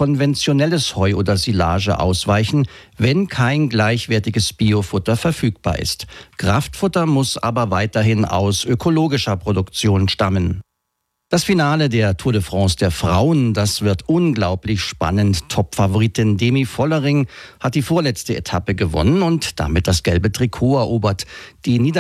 konventionelles Heu oder Silage ausweichen, wenn kein gleichwertiges Biofutter verfügbar ist. Kraftfutter muss aber weiterhin aus ökologischer Produktion stammen. Das Finale der Tour de France der Frauen, das wird unglaublich spannend. Top-Favoritin Demi Vollering hat die vorletzte Etappe gewonnen und damit das gelbe Trikot erobert. Die